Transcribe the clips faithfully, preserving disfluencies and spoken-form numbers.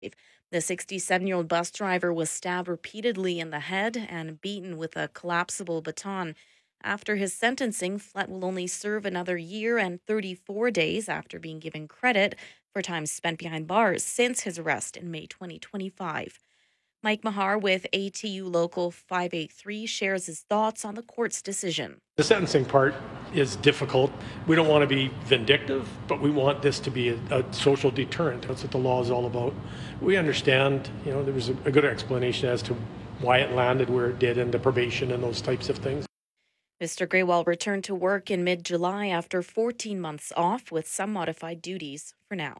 The sixty-seven-year-old bus driver was stabbed repeatedly in the head and beaten with a collapsible baton. After his sentencing, Flett will only serve another year and thirty-four days after being given credit for time spent behind bars since his arrest in May twenty twenty-five. Mike Mahar with A T U Local five eighty-three shares his thoughts on the court's decision. The sentencing part is difficult. We don't want to be vindictive, but we want this to be a, a social deterrent. That's what the law is all about. We understand, you know, there was a, a good explanation as to why it landed where it did and the probation and those types of things. Mister Greywall returned to work in mid-July after fourteen months off with some modified duties for now.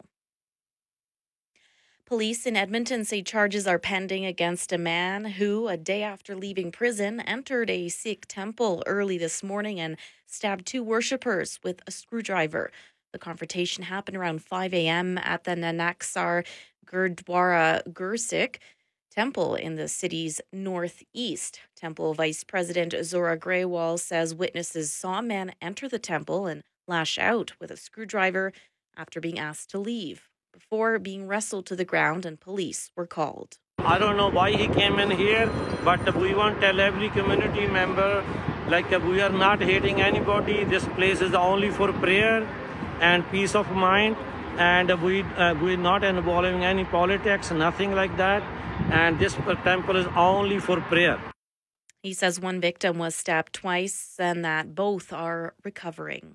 Police in Edmonton say charges are pending against a man who, a day after leaving prison, entered a Sikh temple early this morning and stabbed two worshippers with a screwdriver. The confrontation happened around five a.m. at the Nanaksar Gurdwara Gursikh temple in the city's northeast. Temple Vice President Zora Greywall says witnesses saw a man enter the temple and lash out with a screwdriver after being asked to leave, before being wrestled to the ground and police were called. I don't know why he came in here, but we want to tell every community member, like we are not hating anybody. This place is only for prayer and peace of mind, and we uh, we're not involving any politics, nothing like that. And this temple is only for prayer. He says one victim was stabbed twice and that both are recovering.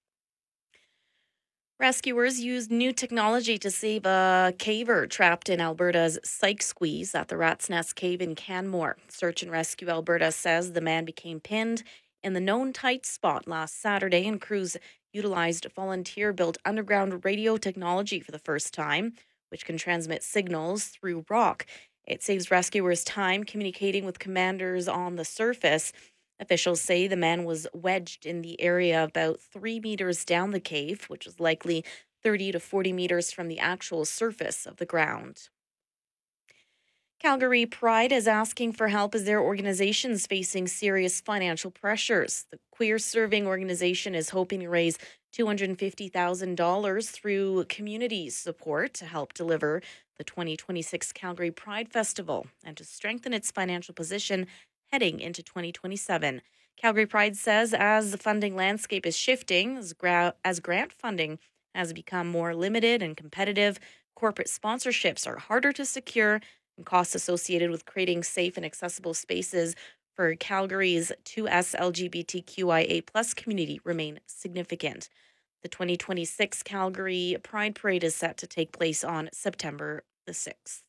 Rescuers used new technology to save a caver trapped in Alberta's Syke Squeeze at the Rat's Nest Cave in Canmore. Search and Rescue Alberta says the man became pinned in the known tight spot last Saturday, and crews utilized volunteer-built underground radio technology for the first time, which can transmit signals through rock. It saves rescuers time communicating with commanders on the surface. Officials say the man was wedged in the area about three meters down the cave, which is likely thirty to forty meters from the actual surface of the ground. Calgary Pride is asking for help as their organization is facing serious financial pressures. The queer-serving organization is hoping to raise two hundred fifty thousand dollars through community support to help deliver the twenty twenty-six Calgary Pride Festival and to strengthen its financial position heading into twenty twenty-seven. Calgary Pride says as the funding landscape is shifting, as, gra- as grant funding has become more limited and competitive, corporate sponsorships are harder to secure, and costs associated with creating safe and accessible spaces for Calgary's two S L G B T Q I A plus community remain significant. The twenty twenty-six Calgary Pride Parade is set to take place on September the sixth.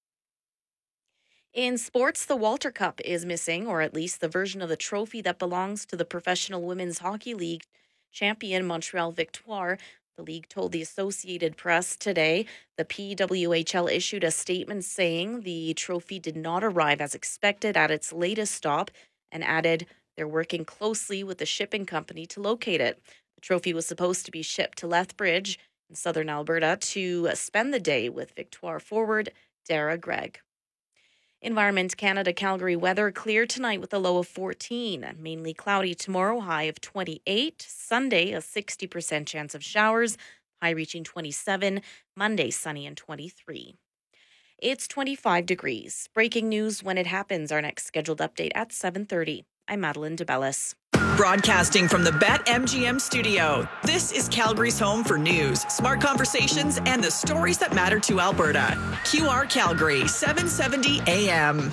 In sports, the Walter Cup is missing, or at least the version of the trophy that belongs to the Professional Women's Hockey League champion Montreal Victoire. The league told the Associated Press today the P W H L issued a statement saying the trophy did not arrive as expected at its latest stop and added they're working closely with the shipping company to locate it. The trophy was supposed to be shipped to Lethbridge in southern Alberta to spend the day with Victoire forward Dara Gregg. Environment Canada Calgary weather clear tonight with a low of fourteen. Mainly cloudy tomorrow, high of twenty-eight. Sunday, a sixty percent chance of showers, high reaching twenty-seven. Monday, sunny and twenty-three. It's twenty-five degrees. Breaking news when it happens. Our next scheduled update at seven thirty. I'm Madeline DeBellis. Broadcasting from the BetMGM studio, this is Calgary's home for news, smart conversations, and the stories that matter to Alberta. Q R Calgary, seven seventy A M.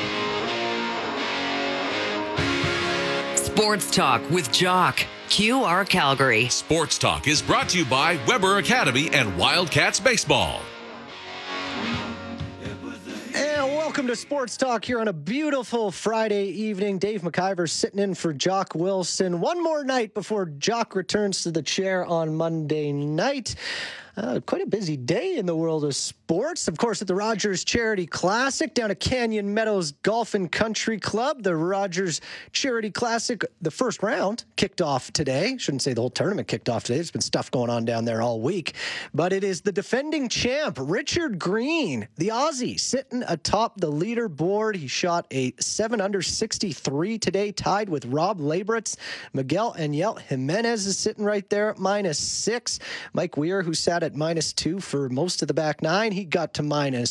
Sports Talk with Jock. Q R Calgary. Sports Talk is brought to you by Weber Academy and Wildcats Baseball. And welcome to Sports Talk here on a beautiful Friday evening. Dave McIver sitting in for Jock Wilson. One more night before Jock returns to the chair on Monday night. Uh, quite a busy day in the world of sports. Of course, at the Rogers Charity Classic down at Canyon Meadows Golf and Country Club. The Rogers Charity Classic, the first round, kicked off today. Shouldn't say the whole tournament kicked off today. There's been stuff going on down there all week. But it is the defending champ, Richard Green, the Aussie, sitting atop the leaderboard. He shot a seven under sixty-three today, tied with Rob Labritz. Miguel Angel Jimenez is sitting right there at minus six. Mike Weir, who sat sat at minus two for most of the back nine. He got to minus